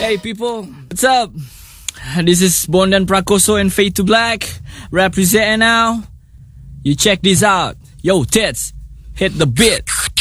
Hey people, what's up? This is Bondan Prakoso and Fade to Black representing now. You check this out. Yo, tits, hit the beat.